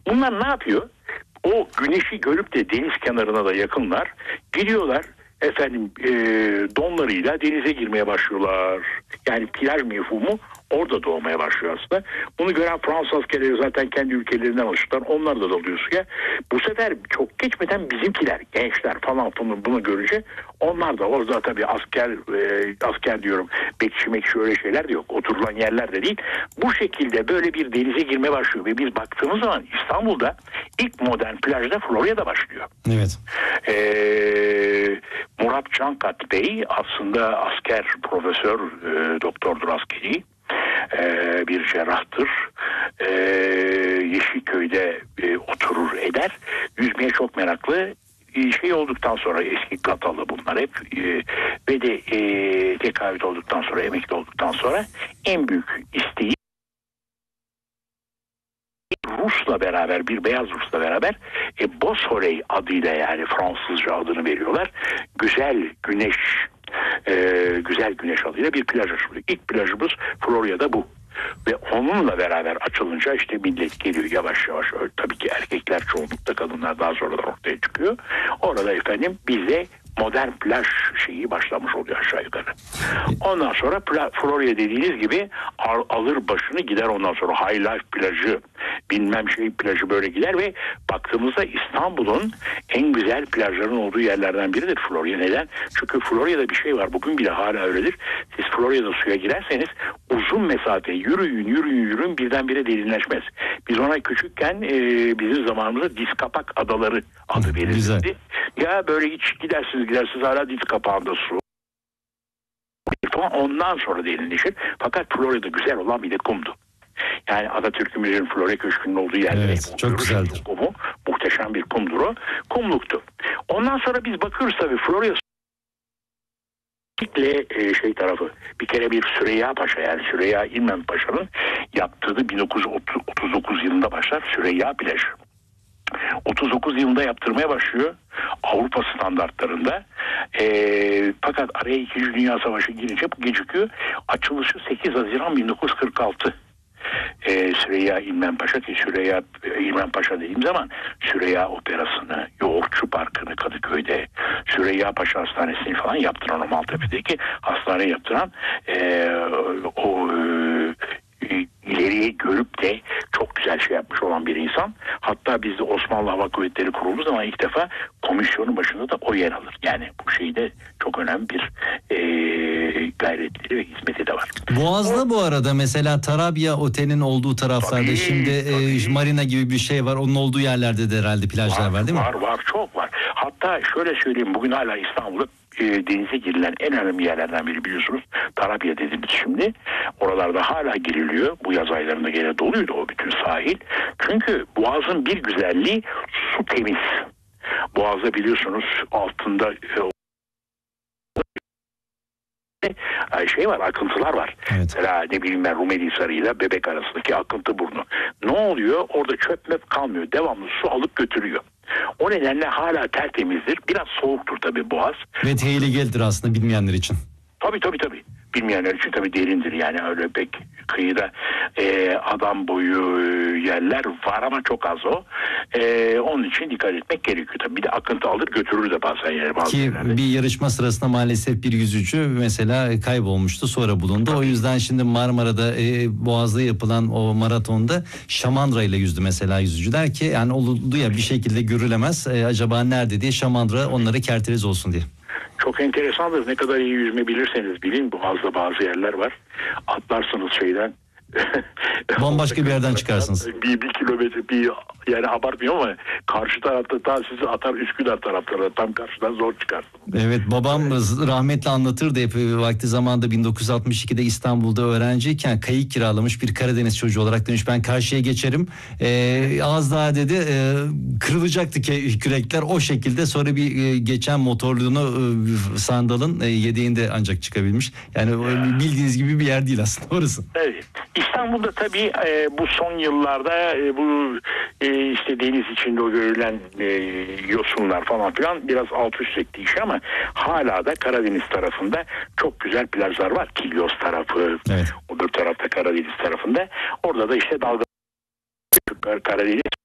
Bunlar ne yapıyor? O güneşi görüp de deniz kenarına da yakınlar. Gidiyorlar efendim donlarıyla denize girmeye başlıyorlar. Yani plaj mefhumu orada doğmaya başlıyor aslında. Bunu gören Fransız askerleri zaten kendi ülkelerinden alıştılar. Onlar da dalıyor suya. Bu sefer çok geçmeden bizimkiler, gençler falan bunu görünce onlar da orada tabii asker diyorum, bekçi öyle şeyler de yok. Oturulan yerler de değil. Bu şekilde böyle bir denize girme başlıyor ve biz baktığımız zaman İstanbul'da ilk modern plajda Florya'da başlıyor. Evet. Murat Cankat Bey aslında asker, profesör, doktordur askeri. Bir cerrahtır. Yeşilköy'de oturur eder. Yüzmeye çok meraklı. Şey olduktan sonra eski Gatalı bunlar hep ve de tekaüt olduktan sonra, emekli olduktan sonra en büyük isteği Rus'la beraber, bir beyaz Rus'la beraber Bosoley adıyla, yani Fransızca adını veriyorlar. Güzel güneş adıyla bir plaj açılıyor. İlk plajımız Florya'da bu. Ve onunla beraber açılınca işte millet geliyor yavaş yavaş. Tabii ki erkekler çoğunlukta, kadınlar daha sonradan ortaya çıkıyor. Orada efendim bize modern plaj şeyi başlamış oluyor aşağı yukarı. Ondan sonra Florya dediğiniz gibi alır başını gider, ondan sonra High Life plajı, bilmem şey plajı böyle gider ve baktığımızda İstanbul'un en güzel plajların olduğu yerlerden biridir Florya. Neden? Çünkü Florya'da bir şey var. Bugün bile hala öyledir. Siz Florya'da suya girerseniz uzun mesafe yürüyün birdenbire derinleşmez. Biz ona küçükken bizim zamanımızda diz kapak adaları adı verildi. Ya böyle hiç gidersiniz hala diz kapağında su. Ondan sonra derinleşir. Fakat Florya'da güzel olan bir de kumdu. Yani Atatürk'ümüzün Florya Köşkü'nün olduğu yerde. Evet, çok güzeldir. Kumu, muhteşem bir kumdur o. Kumluktu. Ondan sonra biz bakıyoruz tabii Florya şey tarafı, bir kere bir Süreyya Paşa, yani Süreyya İlmen Paşa'nın yaptırdığı 1939 yılında başlar Süreyya plajı. 39 yılında yaptırmaya başlıyor Avrupa standartlarında. Fakat araya 2. Dünya Savaşı girince bu gecikiyor. Açılışı 8 Haziran 1946. Süreyya İlmen Paşa, ki Süreyya İlmen Paşa dediğim zaman Süreyya Operası'nı, Yoğurtçu Parkı'nı Kadıköy'de, Süreyya Paşa Hastanesi'ni falan yaptıran, o Maltepe'deki hastane yaptıran ileriye görüp de çok güzel şey yapmış olan bir insan. Hatta bizde Osmanlı Hava Kuvvetleri kurulduğu zaman ilk defa komisyonun başında da o yer alır. Yani bu şeyde çok önemli bir gayretleri ve hizmeti de var. Boğaz'da bu arada mesela Tarabya Otel'in olduğu taraflarda tabii, şimdi marina gibi bir şey var. Onun olduğu yerlerde de herhalde plajlar var değil mi? Var, çok var. Hatta şöyle söyleyeyim, bugün hala İstanbul'da denize girilen en önemli yerlerden biri biliyorsunuz Tarabya dediğimiz şimdi. Oralarda hala giriliyor. Bu yaz aylarında gene doluydu o bütün sahil. Çünkü Boğaz'ın bir güzelliği su temiz. Boğaz'da biliyorsunuz altında şey var, akıntılar var. Evet. Mesela ne bileyim ben, Rumeli Hisarı ile Bebek arasındaki akıntı burnu. Ne oluyor? Orada çöp kalmıyor. Devamlı su alıp götürüyor. O nedenle hala tertemizdir. Biraz soğuktur tabii Boğaz. Ve tehlikelidir aslında bilmeyenler için. Tabii. Bilmeyenler için tabii derindir, yani öyle pek kıyıda adam boyu yerler var ama çok az o. Onun için dikkat etmek gerekiyor tabii. Bir de akıntı alır götürür de bazen bazı yerlerde. Ki bir yarışma sırasında maalesef bir yüzücü mesela kaybolmuştu, sonra bulundu. Tabii. O yüzden şimdi Marmara'da Boğaz'da yapılan o maratonda şamandıra ile yüzdü mesela yüzücüler, ki yani oldu ya bir şekilde görülemez. Acaba nerede diye şamandıra onlara kerteriz olsun diye. Çok enteresandır. Ne kadar iyi yüzme bilirseniz bilin, Boğaz'da bazı yerler var. Atlarsınız şeyden. Bambaşka bir yerden çıkarsınız. Bir kilometre, yani abartmıyorum ama karşı tarafta ta sizi atar Üsküdar taraflarına, tam karşıdan zor çıkarsınız. Evet, babam rahmetli anlatırdı hep, vakti zamanında 1962'de İstanbul'da öğrenciyken kayık kiralamış, bir Karadeniz çocuğu olarak demiş ben karşıya geçerim. Az daha dedi kırılacaktı kürekler, o şekilde sonra bir geçen motorluğunu sandalın yedeğinde ancak çıkabilmiş. Yani bildiğiniz gibi bir yer değil aslında orası. Evet. İstanbul'da tabii bu son yıllarda bu işte deniz içinde o görülen yosunlar falan filan biraz alt üst etti işi, ama hala da Karadeniz tarafında çok güzel plajlar var. Kilyos tarafı, evet. Öbür tarafta Karadeniz tarafında. Orada da işte dalga Karadeniz